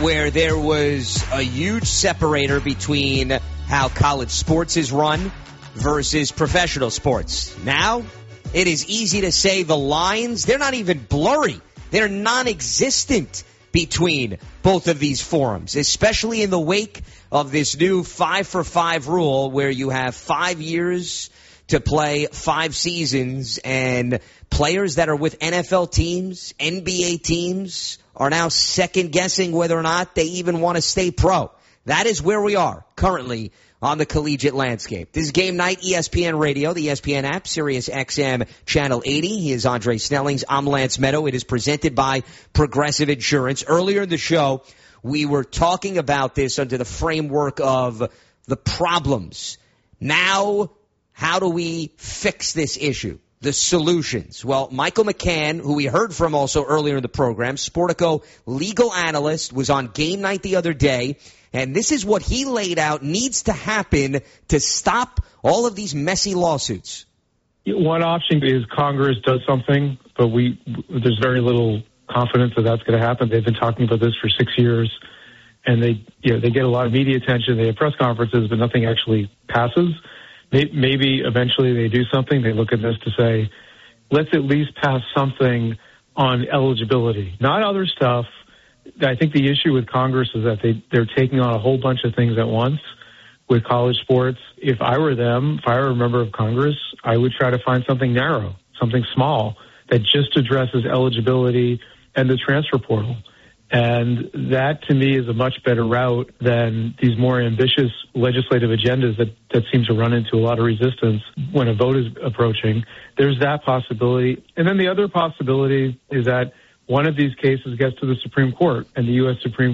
where there was a huge separator between how college sports is run versus professional sports. Now, it is easy to say the lines, they're not even blurry. They're non-existent between both of these forums, especially in the wake of this new 5-for-5 rule where you have 5 years to play 5 seasons, and players that are with NFL teams, NBA teams, are now second-guessing whether or not they even want to stay pro. That is where we are currently on the collegiate landscape. This is Game Night, ESPN Radio, the ESPN app, Sirius XM Channel 80. He is Andre Snellings. I'm Lance Meadow. It is presented by Progressive Insurance. Earlier in the show, we were talking about this under the framework of the problems. Now, how do we fix this issue? The solutions. Well, Michael McCann, who we heard from also earlier in the program, Sportico legal analyst, was on Game Night the other day, and this is what he laid out needs to happen to stop all of these messy lawsuits. One option is Congress does something, but there's very little confidence that that's going to happen. They've been talking about this for 6 years, and they get a lot of media attention. They have press conferences, but nothing actually passes. Maybe eventually they do something. They look at this to say, let's at least pass something on eligibility, not other stuff. I think the issue with Congress is that they're taking on a whole bunch of things at once with college sports. If I were them, if I were a member of Congress, I would try to find something narrow, something small that just addresses eligibility and the transfer portal. And that, to me, is a much better route than these more ambitious legislative agendas that seem to run into a lot of resistance when a vote is approaching. There's that possibility. And then the other possibility is that one of these cases gets to the Supreme Court, and the U.S. Supreme